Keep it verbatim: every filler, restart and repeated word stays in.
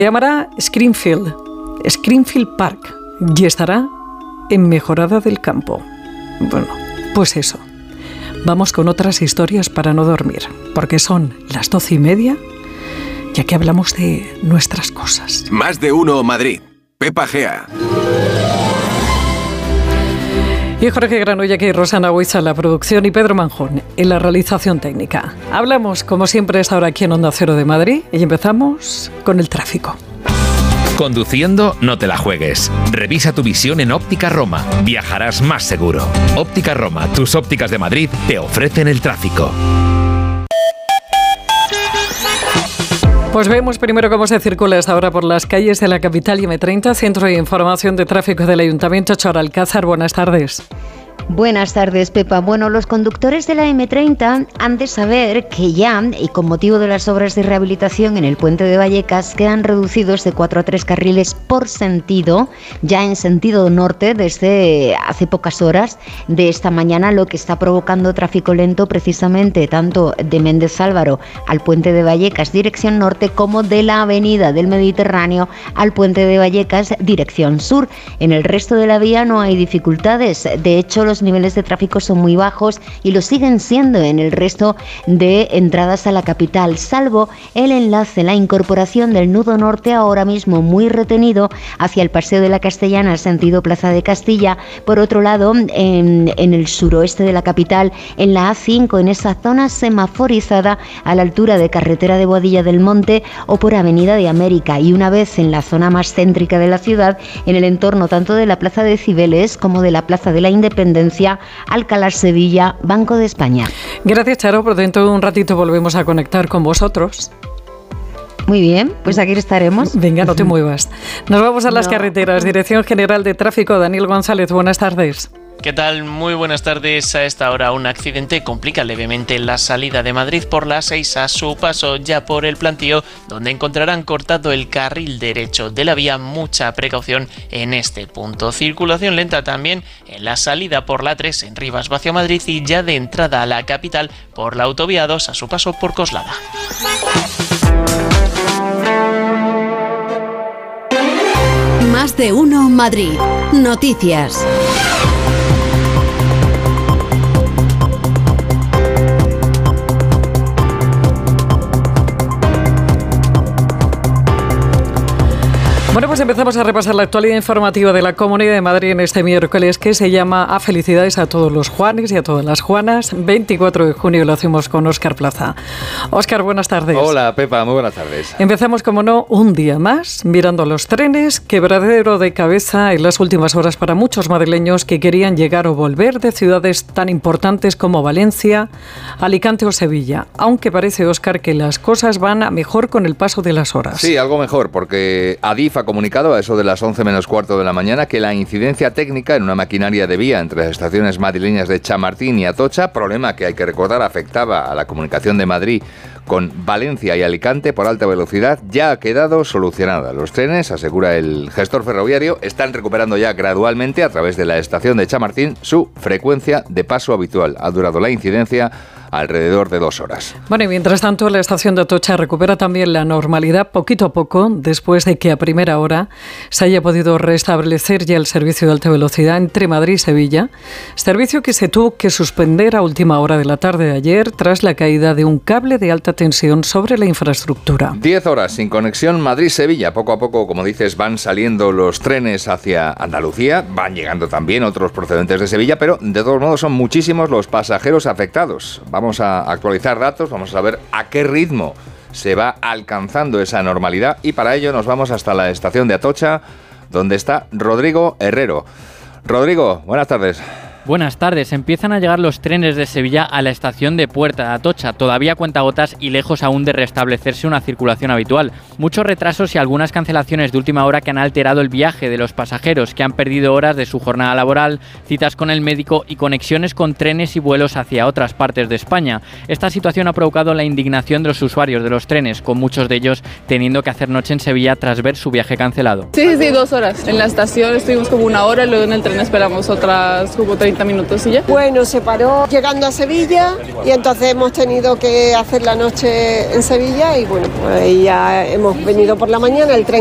Se llamará Springfield, Springfield Park, y estará en Mejorada del Campo. Bueno, pues eso. Vamos con otras historias para no dormir, porque son las doce y media, y aquí hablamos de nuestras cosas. Más de uno Madrid. Pepa Gea. Y Jorge Granollers y Rosana Huiza en la producción y Pedro Manjón en la realización técnica. Hablamos, como siempre, esta hora aquí en Onda Cero de Madrid y empezamos con el tráfico. Conduciendo, no te la juegues. Revisa tu visión en Óptica Roma. Viajarás más seguro. Óptica Roma, tus ópticas de Madrid, te ofrecen el tráfico. Pues vemos primero cómo se circula esta hora por las calles de la capital y eme treinta, Centro de Información de Tráfico del Ayuntamiento. Charo Alcázar, buenas tardes. Buenas tardes, Pepa. Bueno, los conductores de la eme treinta han de saber que ya, y con motivo de las obras de rehabilitación en el puente de Vallecas, quedan reducidos de cuatro a tres carriles por sentido, ya en sentido norte desde hace pocas horas de esta mañana, lo que está provocando tráfico lento precisamente tanto de Méndez Álvaro al puente de Vallecas, dirección norte, como de la avenida del Mediterráneo al puente de Vallecas, dirección sur. En el resto de la vía no hay dificultades. De hecho, los niveles de tráfico son muy bajos y lo siguen siendo en el resto de entradas a la capital, salvo el enlace, la incorporación del nudo norte, ahora mismo muy retenido hacia el Paseo de la Castellana, sentido Plaza de Castilla. Por otro lado, en, en el suroeste de la capital, en la A cinco, en esa zona semaforizada a la altura de Carretera de Boadilla del Monte o por Avenida de América, y una vez en la zona más céntrica de la ciudad, en el entorno tanto de la Plaza de Cibeles como de la Plaza de la Independencia, Alcalá Sevilla, Banco de España. Gracias, Charo. Por dentro de un ratito volvemos a conectar con vosotros. Muy bien, pues aquí estaremos. Venga, no te muevas. Nos vamos a las no. carreteras. Dirección General de Tráfico, Daniel González, buenas tardes. ¿Qué tal? Muy buenas tardes. A esta hora un accidente complica levemente la salida de Madrid por la seis a su paso ya por el Plantío, donde encontrarán cortado el carril derecho de la vía. Mucha precaución en este punto. Circulación lenta también en la salida por la tres en Rivas hacia Madrid y ya de entrada a la capital por la autovía dos a su paso por Coslada. Más de uno Madrid. Noticias. Bueno, pues empezamos a repasar la actualidad informativa de la Comunidad de Madrid en este miércoles, que se llama A Felicidades a todos los Juanes y a todas las Juanas. veinticuatro de junio lo hacemos con Óscar Plaza. Óscar, buenas tardes. Hola, Pepa, muy buenas tardes. Empezamos, como no, un día más mirando los trenes. Quebradero de cabeza en las últimas horas para muchos madrileños que querían llegar o volver de ciudades tan importantes como Valencia, Alicante o Sevilla. Aunque parece, Óscar, que las cosas van a mejor con el paso de las horas. Sí, algo mejor, porque Adif ha comunicado a eso de las once menos cuarto de la mañana que la incidencia técnica en una maquinaria de vía entre las estaciones madrileñas de Chamartín y Atocha, problema que hay que recordar afectaba a la comunicación de Madrid con Valencia y Alicante por alta velocidad, ya ha quedado solucionada. Los trenes, asegura el gestor ferroviario, están recuperando ya gradualmente a través de la estación de Chamartín su frecuencia de paso habitual. Ha durado la incidencia alrededor de dos horas. Bueno, y mientras tanto, la estación de Atocha recupera también la normalidad poquito a poco, después de que a primera hora se haya podido restablecer ya el servicio de alta velocidad entre Madrid y Sevilla, servicio que se tuvo que suspender a última hora de la tarde de ayer tras la caída de un cable de alta tensión sobre la infraestructura. Diez horas sin conexión Madrid-Sevilla. Poco a poco, como dices, van saliendo los trenes hacia Andalucía, van llegando también otros procedentes de Sevilla, pero de todos modos son muchísimos los pasajeros afectados. Vamos a actualizar datos, vamos a ver a qué ritmo se va alcanzando esa normalidad, y para ello nos vamos hasta la estación de Atocha, donde está Rodrigo Herrero. Rodrigo, buenas tardes. Buenas tardes. Empiezan a llegar los trenes de Sevilla a la estación de Puerta de Atocha, todavía cuentagotas y lejos aún de restablecerse una circulación habitual. Muchos retrasos y algunas cancelaciones de última hora que han alterado el viaje de los pasajeros, que han perdido horas de su jornada laboral, citas con el médico y conexiones con trenes y vuelos hacia otras partes de España. Esta situación ha provocado la indignación de los usuarios de los trenes, con muchos de ellos teniendo que hacer noche en Sevilla tras ver su viaje cancelado. Sí, sí, dos horas. En la estación estuvimos como una hora y luego en el tren esperamos otras como treinta treinta minutos y ya. Bueno, se paró llegando a Sevilla y entonces hemos tenido que hacer la noche en Sevilla y bueno, pues ya hemos venido por la mañana, el tren